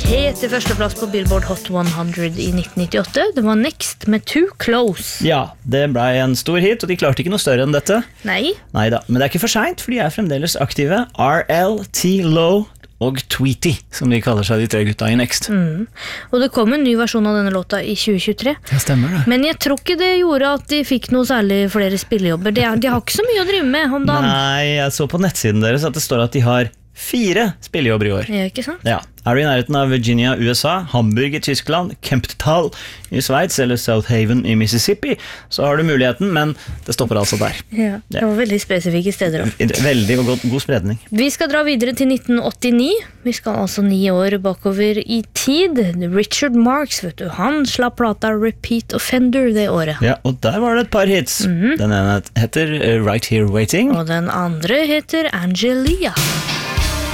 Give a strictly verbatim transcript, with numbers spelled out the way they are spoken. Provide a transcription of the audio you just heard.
Helt til førsteplass på Billboard Hot hundre i nitten nittiåtte. Det var Next med Too Close. Ja, det ble en stor hit, og de klarte ikke noe større enn dette. Nei. Neida, men det er ikke for sent, for de er fremdeles aktive. R L, T-Lo og Tweety, som de kaller seg, de tre gutta i Next. Mm. Og det kom en ny versjon av denne låta i tjue tjuetre. Det stemmer det. Men jeg tror ikke det gjorde at de fikk noe særlig flere spillejobber. De, er, de har ikke så mye å drive med om dagen. Nei, jeg så på nettsiden deres at det står at de har fire spillejobber i år. Ja, ikke sant? Ja. Er du i nærheten av Virginia, U S A, Hamburg i Tyskland, Kempttal i Schweiz eller South Haven i Mississippi, så har du muligheten, men det stopper altså der. Ja, det var veldig spesifikke steder. Veldig god, god spredning. Vi skal dra videre til nitten åttini. Vi skal altså ni år bakover i tid. Richard Marx, vet du, han slapp plata Repeat Offender det året. Ja, og der var det et par hits. Mm-hmm. Den ene heter Right Here Waiting. Og den andre heter Angelia.